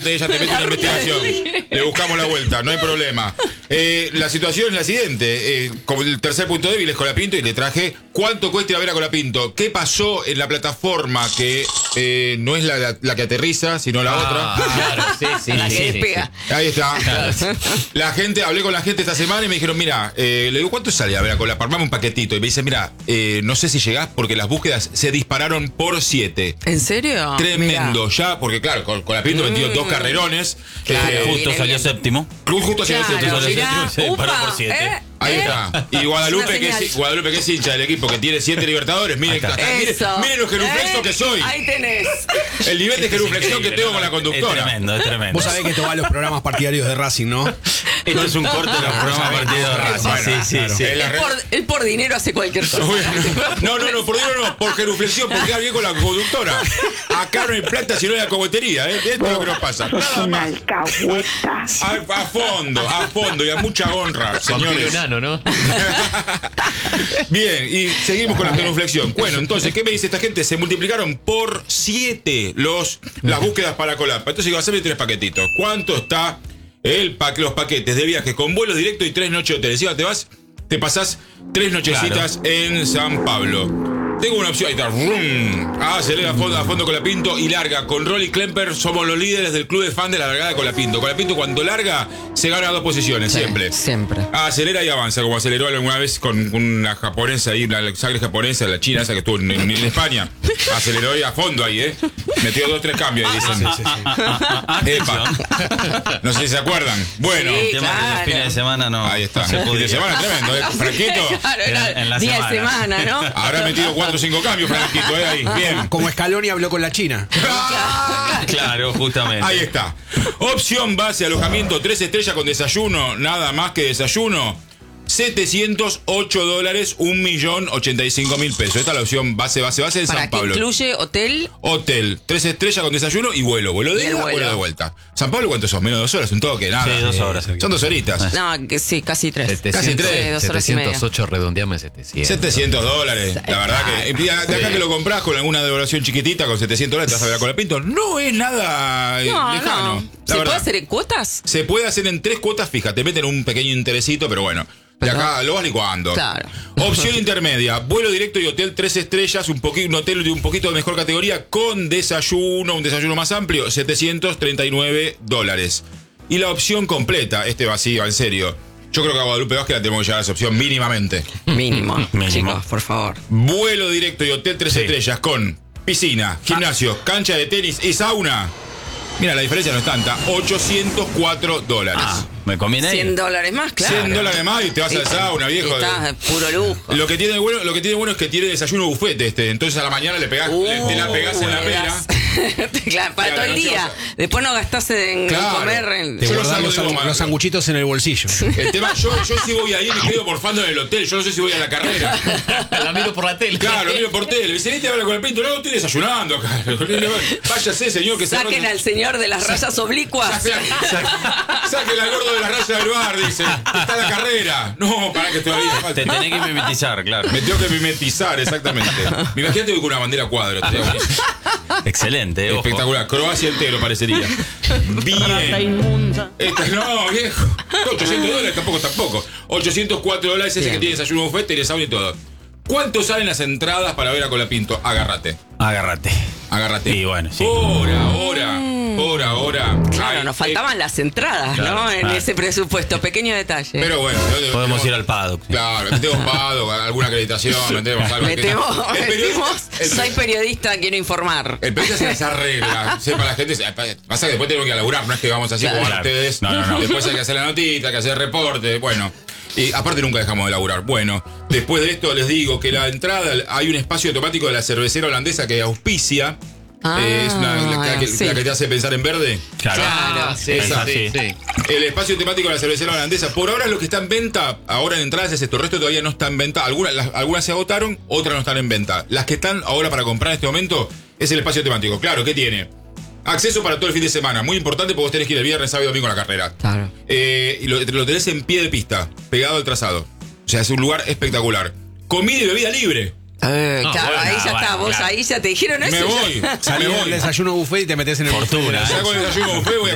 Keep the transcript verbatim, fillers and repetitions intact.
aparte ella te mete una investigación. Le buscamos la vuelta, no hay problema. Eh, la situación es la siguiente. Eh, como el tercer punto débil es Colapinto y le traje cuánto cuesta ir a ver a Colapinto. ¿Qué pasó en la plataforma que eh, no es la, la, la que aterriza, sino la Ah, otra? claro, sí, sí, La sí, que sí, pega. Ahí está. Claro. La gente, hablé con la gente esta semana y me dijeron, mira, eh, le digo, ¿cuánto sale a ver a Colapinto? Armame un paquetito. Y me dice, mira, eh, no sé si llegás porque las búsquedas se dispararon por siete. ¿En serio? Tremendo, Mirá. ya, porque claro, con, con la Pinto Mm. metió dos carrerones. Claro, eh, Justo viene salió bien. séptimo. Cruz justo hacia Claro, el centro. salió mirá, séptimo, se disparó upa, por siete. ¿eh? Ahí ¿Eh? está. Y Es Guadalupe una que, señal. es, Guadalupe, que es hincha del equipo que tiene siete Libertadores. Miren, Ahí está. hasta- miren, Eso. miren los genuflexos ¿Eh? que soy. Ahí tenés. El nivel de genuflexión que Increíble, tengo ¿no? con la Es conductora. tremendo, es tremendo. Vos sabés que esto va a los programas partidarios de Racing, ¿no? Esto es un corte de los programas partidos de Racing. Bueno, Sí, sí, claro. sí. Es la Él re- por, él por dinero hace cualquier cosa. No, no, no, por dinero no, por genuflexión, porque queda bien con la conductora. Acá no hay plata, sino la cogotería, ¿eh? Esto es lo que nos pasa. Nada más. Alcahueta. A, a fondo, a fondo y a mucha honra, señores. Enano, ¿no? Bien, y seguimos con la genuflexión. Bueno, entonces, ¿qué me dice esta gente? Se multiplicaron por siete los, las búsquedas para Colapa. Entonces digo, haceme tres paquetitos. ¿Cuánto está el pa los paquetes de viajes con vuelo directo y tres noches de hotel? Encima te vas, te pasás tres nochecitas en San Pablo. Tengo una opción, ahí está, rum. Ah, acelera a fondo, a fondo Colapinto y larga. Con Rolly Klemper somos los líderes del club de fan de la largada de Colapinto. Colapinto cuando larga se gana dos posiciones, Sí, siempre. siempre. Ah, acelera y avanza, como aceleró alguna vez con una japonesa ahí, la sangre japonesa, la china esa que estuvo en, en- en España. Aceleró y a fondo ahí, ¿eh? Metió dos, tres cambios, dicen. Epa. No sé si se acuerdan. Bueno, Sí. El tema de los Claro. fines de semana no. ahí está. Se Fin de podía. semana tremendo, ¿eh? Franquito. Claro, era En- en la día de semana. semana, ¿no? Habrá metido cuatro o cinco cambios, Franquito, ¿eh? Ahí, bien. Como Scaloni habló con la China. Claro, justamente. Ahí está. Opción base, alojamiento tres estrellas con desayuno, nada más que desayuno. setecientos ocho dólares, un millón ochenta y cinco mil pesos. Esta es la opción base, base, base de Para San que Pablo. incluye hotel. Hotel, tres estrellas con desayuno y vuelo. Vuelo de Y el ida, vuelo. vuelo de vuelta. ¿San Pablo cuántos son? Menos de dos horas, un toque, nada. Sí, dos horas. Son dos horitas. No, que sí, casi tres. Casi tres. Sí, dos horas y media. setecientos ocho, redondeame setecientos. setecientos dólares. La verdad que. De acá que lo compras con alguna devaluación chiquitita, con setecientos dólares, te vas a ver a Colapinto. No es nada eh, No, lejano. no. La ¿Se puede verdad. hacer en cuotas? Se puede hacer en tres cuotas fijas. Te meten un pequeño interesito, pero bueno. De acá lo vas licuando. Claro. Opción intermedia, vuelo directo y hotel tres estrellas, un, poqui- un hotel de un poquito de mejor categoría, con desayuno, un desayuno más amplio, setecientos treinta y nueve dólares. Y la opción completa, este vacío, en serio. Yo creo que a Guadalupe Vázquez la tenemos que llevar a esa opción mínimamente. Mínimo. Mínimo. Chicos, por favor. Vuelo directo y hotel tres Sí. estrellas con piscina, gimnasio, cancha de tenis y sauna. Mira, la diferencia no es tanta, ochocientos cuatro dólares. Ah, me conviene ahí. cien dólares más, claro. cien dólares más y te vas al sauna, viejo. Está puro lujo. Lo que tiene bueno, lo que tiene bueno es que tiene desayuno buffet este. Entonces a la mañana le pegás, le- te la pegás en la Uh, pera. das- Claro, para Y a todo la el noche día. vas a- Después no gastás en Claro. comer. En... Te Yo lo guardás salgo los, de sangu- goma. los sanguchitos en el bolsillo. El tema, yo, yo sí voy ahí y me quedo morfando en el hotel. Yo no sé si voy a la carrera. La miro por la tele. Claro, miro por tele. Vicente habla con el pinto. No, estoy desayunando acá. Váyase, señor, que se Saquen al señor de las rayas oblicuas. Saquen al gordo de la raya del bar, dice. Está la carrera. No, para que todavía falta. Te tenés que mimetizar, claro. Me tengo que mimetizar, exactamente. Me imagínate con una bandera cuadro. estaría buenísimo. Excelente, ojo. Espectacular. Croacia entero parecería. Bien. Esta, no, viejo. ochocientos dólares tampoco, tampoco. ochocientos cuatro dólares ese Bien. que tiene desayuno buffet, telesauna y todo. ¿Cuánto salen las entradas para ver a Colapinto? Agárrate. Agárrate. Agárrate. Y bueno, sí. Por ahora, por ahora. Claro, Ay, nos eh, faltaban las entradas, claro, ¿no? En claro. ese presupuesto. Pequeño detalle. Pero bueno. yo- Podemos tenemos- ir al paddock. Claro, metemos pado, alguna acreditación, metemos algo. Metemos, El periodista- metemos. el- Soy periodista, quiero informar. El periodista se las arregla, sepa la gente. se- Pasa que después tenemos que laburar, no es que vamos así Claro. como Claro. ustedes. No, no, no. Después hay que hacer la notita, hay que hacer el reporte, bueno. Y aparte nunca dejamos de laburar. Bueno, después de esto les digo que la entrada, hay un espacio automático de la cervecera holandesa que auspicia. Ah, eh, es una, la, que, sí. la que te hace pensar en verde. Claro. Claro. sí, Esa. sí, sí. El espacio temático de la cervecera holandesa. Por ahora lo que está en venta, ahora en entradas es esto. El resto todavía no está en venta. Algunas, las- algunas se agotaron, otras no están en venta. Las que están ahora para comprar en este momento es el espacio temático. Claro, ¿qué tiene? Acceso para todo el fin de semana. Muy importante porque vos tenés que ir el viernes, sábado y domingo a la carrera. Claro. Eh, y lo, lo tenés en pie de pista, pegado al trazado. O sea, es un lugar espectacular. Comida y bebida libre. Eh, No, claro, bueno, ahí ya bueno, está. Vos claro. ahí ya te dijeron eso. Me voy. Salís Me del voy. desayuno buffet y te metes en el Fortuna, buffet. Saco el desayuno buffet, voy a